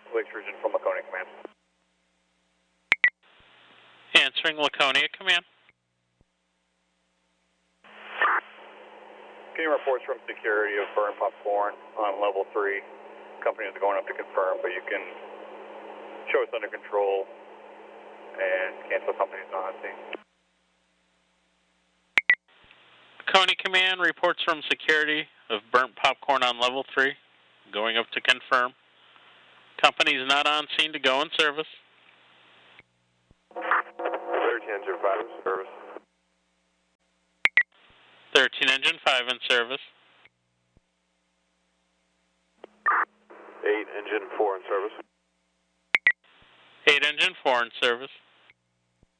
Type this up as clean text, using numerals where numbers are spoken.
Lake Sturgeon from Laconia Command. Answering Laconia Command. Getting reports from security of burnt popcorn on level 3. Companies are going up to confirm, but you can show us under control and cancel companies not on scene. Laconia Command reports from security of burnt popcorn on level 3. Going up to confirm. Companies not on scene to go in service. 13 Engine 5 in service. 13 Engine 5 in service. 8 Engine 4 in service. 8 Engine 4 in service.